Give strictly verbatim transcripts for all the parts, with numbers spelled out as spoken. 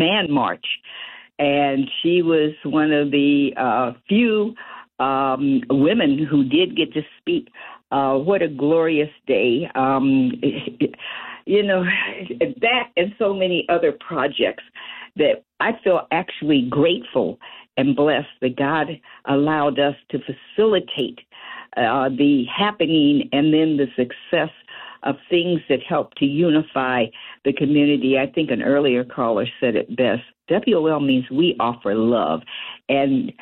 Man March. And she was one of the uh, few um, women who did get to speak. Uh, what a glorious day. Um, you know, that and so many other projects that I feel actually grateful and blessed that God allowed us to facilitate uh, the happening and then the success of things that help to unify the community. I think an earlier caller said it best. W O L means we offer love. And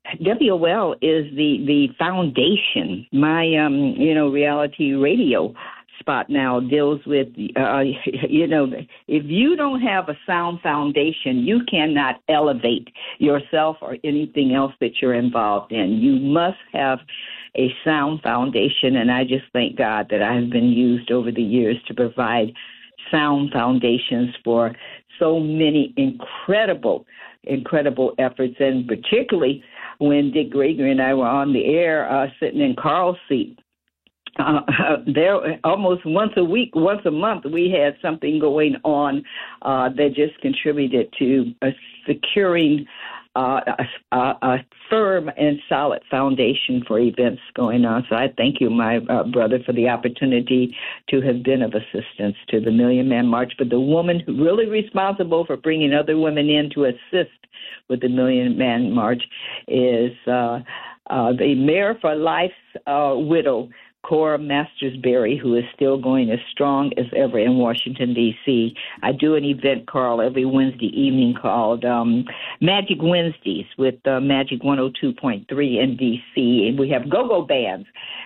W O L is the, the foundation. My, um, you know, reality radio spot now deals with, uh, you know, if you don't have a sound foundation, you cannot elevate yourself or anything else that you're involved in. You must have a sound foundation, and I just thank God that I have been used over the years to provide sound foundations for so many incredible, incredible efforts, and particularly when Dick Gregory and I were on the air uh, sitting in Carl's seat. Uh, there, almost once a week, once a month, we had something going on uh, that just contributed to uh, securing uh, a, a firm and solid foundation for events going on. So I thank you, my uh, brother, for the opportunity to have been of assistance to the Million Man March. But the woman really responsible for bringing other women in to assist with the Million Man March is uh, uh, the Mayor for Life's uh, widow, Cora Masters-Berry, who is still going as strong as ever in Washington, D C I do an event, Carl, every Wednesday evening called um, Magic Wednesdays with uh, Magic one oh two point three in D C, and we have go-go bands.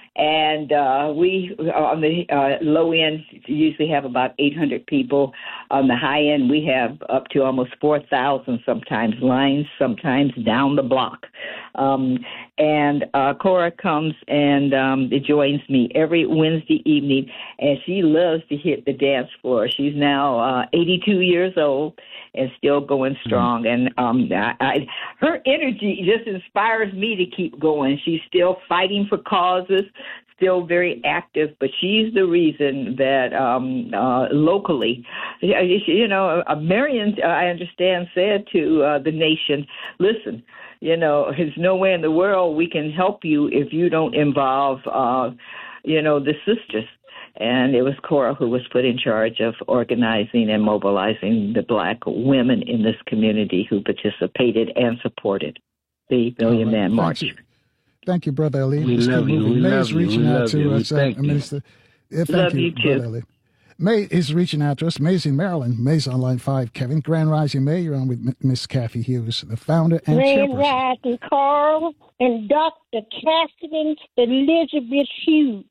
And uh, we, on the uh, low end, usually have about eight hundred people. On the high end, we have up to almost four thousand, sometimes lines, sometimes down the block. Um, and uh, Cora comes and um, joins me every Wednesday evening, and she loves to hit the dance floor. She's now uh, eighty-two years old and still going strong. Mm-hmm. And um, I, I, her energy just inspires me to keep going. She's still fighting for causes, still very active, but she's the reason that um, uh, locally, you know, uh, Marion, uh, I understand, said to uh, the nation, listen, you know, there's no way in the world we can help you if you don't involve, uh, you know, the sisters. And it was Cora who was put in charge of organizing and mobilizing the black women in this community who participated and supported the Million right. Man March. Thank you, Thank you Brother Ali. We love you. We May love is you. reaching We out love to you. us, uh, Thank you. Minister. Yeah, thank love you, you too. Brother Ali. May is reaching out to us. May's in Maryland. May's on line five. Kevin, Grand Rising May, you're on with Miss Kathy Hughes, the founder and Grand chairperson. Rising Carl and Doctor Cassidy Elizabeth Hughes.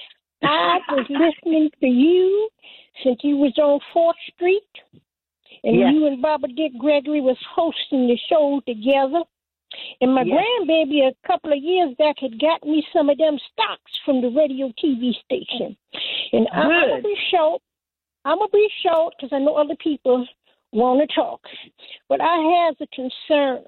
I was listening to you since you was on fourth Street, and yes. you and Barbara Dick Gregory was hosting the show together. And my yes. grandbaby a couple of years back had got me some of them stocks from the radio T V station. And Good. I'm going to be short. I'm going to be short because I know other people want to talk. But I have a concern.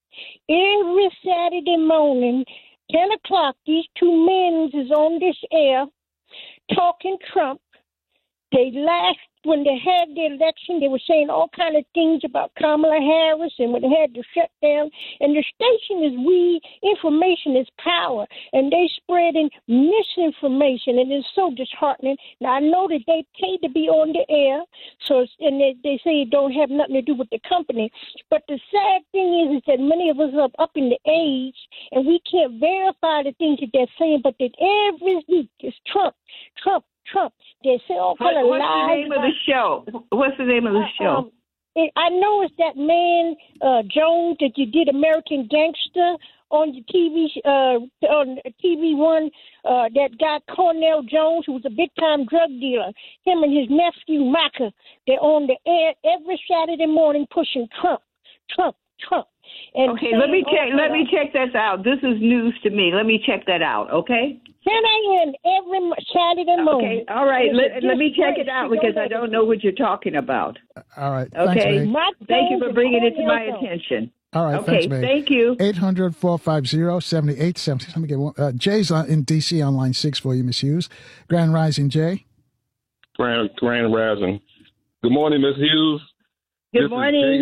Every Saturday morning, ten o'clock, these two men is on this air talking Trump. They laughed when they had the election. They were saying all kind of things about Kamala Harris and when they had the shutdown. And the station is we, information is power. And they spreading misinformation, and it's so disheartening. Now, I know that they paid to be on the air, so it's, and they, they say it don't have nothing to do with the company. But the sad thing is, is that many of us are up in the age, and we can't verify the things that they're saying, but that every week is Trump, Trump, Trump. They say all kind of What's lies. the name of the show? What's the name of the show? Um, it, I know it's that man uh, Jones that you did American Gangster on the T V uh, on T V One. Uh, that guy Cornell Jones, who was a big time drug dealer. Him and his nephew Micah. They're on the air every Saturday morning pushing Trump, Trump, Trump. And okay, let me check. Let me check that out. This is news to me. Let me check that out. Okay. ten a.m. every Saturday morning. Okay, all right. Let, let me check it out because I don't know what you're talking about. All right. Okay. Thanks, Thank you for bringing it to my attention. All right. Okay, Thanks, May. Thank you. eight hundred, four five zero, seven eight seven six. Let me get one. Uh, Jay's on, in D C on line six for you, Miss Hughes. Grand Rising, Jay. Grand, Grand Rising. Good morning, Miss Hughes. Good morning.